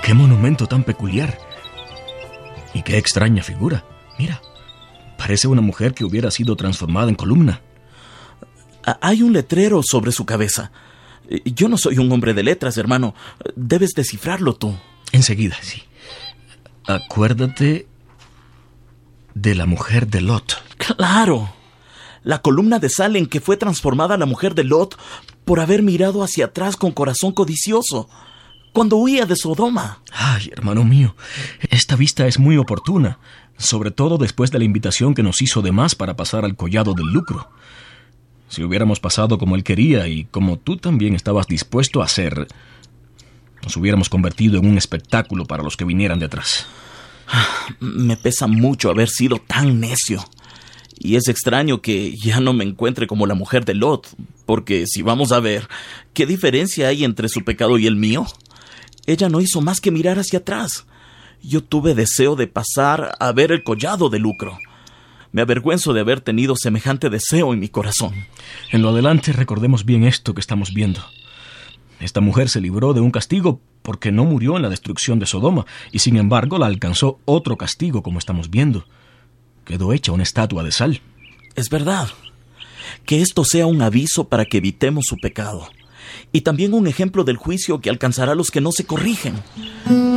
¡Qué monumento tan peculiar! Y qué extraña figura. Mira, parece una mujer que hubiera sido transformada en columna. Hay un letrero sobre su cabeza. Yo no soy un hombre de letras, hermano. Debes descifrarlo tú. Enseguida, sí. Acuérdate de la mujer de Lot. ¡Claro! La columna de sal en que fue transformada la mujer de Lot por haber mirado hacia atrás con corazón codicioso, cuando huía de Sodoma. Ay, hermano mío, esta vista es muy oportuna, sobre todo después de la invitación que nos hizo de más para pasar al collado del lucro. Si hubiéramos pasado como él quería y como tú también estabas dispuesto a hacer, nos hubiéramos convertido en un espectáculo para los que vinieran detrás. Me pesa mucho haber sido tan necio. Y es extraño que ya no me encuentre como la mujer de Lot, porque si vamos a ver, ¿qué diferencia hay entre su pecado y el mío? Ella no hizo más que mirar hacia atrás. Yo tuve deseo de pasar a ver el collado de lucro. Me avergüenzo de haber tenido semejante deseo en mi corazón. En lo adelante recordemos bien esto que estamos viendo. Esta mujer se libró de un castigo porque no murió en la destrucción de Sodoma, y sin embargo la alcanzó otro castigo, como estamos viendo. Quedó hecha una estatua de sal. Es verdad. Que esto sea un aviso para que evitemos su pecado. Y también un ejemplo del juicio que alcanzará a los que no se corrigen.